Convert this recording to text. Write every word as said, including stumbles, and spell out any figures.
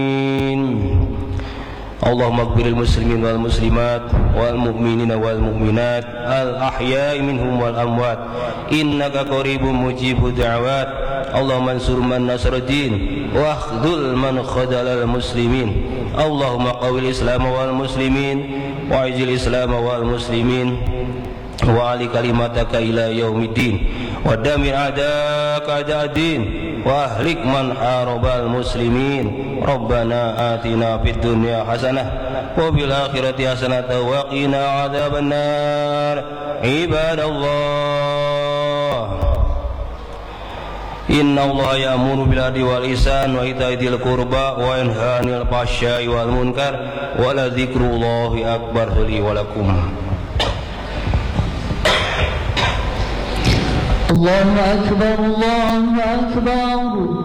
اللهم اغفر للمسلمين والمسلمات والمؤمنين والمؤمنات الأحياء منهم والأموات إنك قريب مجيب الدعوات. اللهم انصر من نصر الدين واخذل من خذل المسلمين. اللهم قوي الإسلام والمسلمين وأعز الإسلام والمسلمين وعلي كلمتك إلى يوم الدين ودمر أعداءك أعداء الدين وأهلك من حارب المسلمين. ربنا آتنا في الدنيا حسنة وفي الآخرة حسنة وقنا عذاب النار. عباد الله إن الله يأمر بالعدل والإحسان وإيتاء ذي القربى وينهى عن الفحشاء والمنكر ولذكر الله أكبر لي ولكم. الله أكبر الله أكبر.